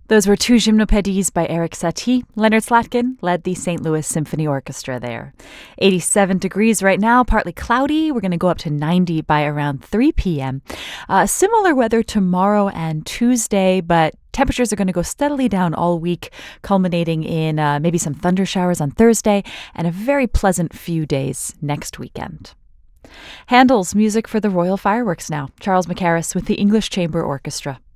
Those were two Gymnopédies by Erik Satie. Leonard Slatkin led the St. Louis Symphony Orchestra there. 87 degrees right now, partly cloudy. We're going to go up to 90 by around 3 p.m. Similar weather tomorrow and Tuesday, but temperatures are going to go steadily down all week, culminating in maybe some thunder showers on Thursday and a very pleasant few days next weekend. Handel's music for the Royal Fireworks now. Charles Mackerras with the English Chamber Orchestra.